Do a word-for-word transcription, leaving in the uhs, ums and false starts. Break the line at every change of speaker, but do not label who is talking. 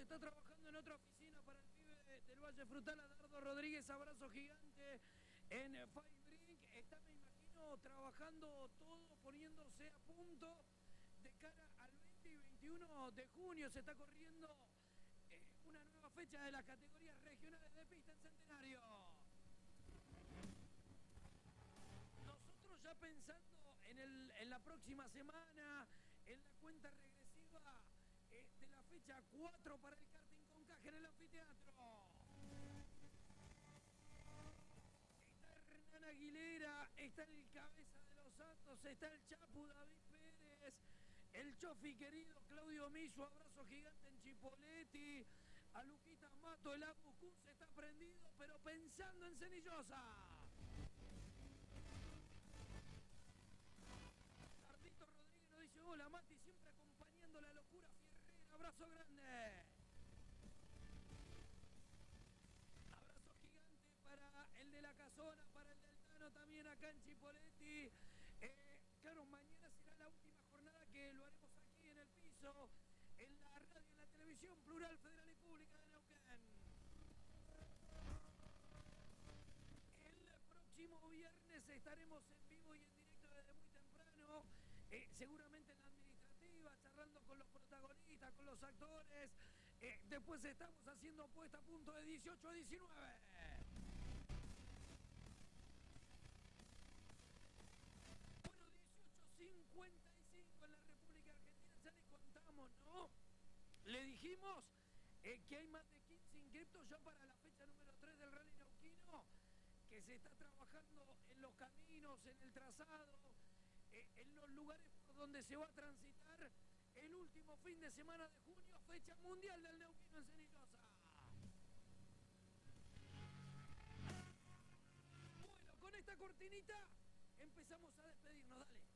se está trabajando en otra oficina para el pibe del Valle Frutal, Adardo Rodríguez, abrazo gigante en Five Drink. Está, me imagino, trabajando todo, poniéndose a punto de cara al veinte y veintiuno de junio. Se está corriendo eh, una nueva fecha de las categorías regionales de pista en Centenario. Nosotros ya pensando en, el, en la próxima semana, en la cuenta regresiva eh, de la fecha cuatro para el karting con caja en el anfiteatro. Está Hernán Aguilera, está el Cabeza de los Santos, está el Chapu David Pérez, el Chofi querido Claudio Millo, abrazo gigante en Chipoleti, a Luquita Mato, el Abucún se está prendido, pero pensando en Cenillosa. Ardito Rodríguez nos dice, hola Mati, siempre acompañando la locura fierrera, abrazo grande. Abrazo gigante para el de la Casona, para el del Tano también acá en Chipoleti. Eh, claro, mañana será la última jornada que lo haremos aquí en el piso, en la radio, en la televisión, Plural, Federal y Pública de Neuquén. El próximo viernes estaremos en vivo y en directo desde muy temprano, eh, seguramente en la administrativa, charlando con los protagonistas, con los actores. Eh, después estamos haciendo puesta a punto de dieciocho a diecinueve. Bueno, dieciocho cincuenta y cinco en la República Argentina, ya les contamos, ¿no? Le dijimos eh, que hay más de quince inscriptos ya para la fecha número tres del Rally Neuquino, que se está trabajando en los caminos, en el trazado, eh, en los lugares por donde se va a transitar el último fin de semana de junio, fecha mundial del Neuquino en Cenillosa. Bueno, con esta cortinita empezamos a despedirnos, dale.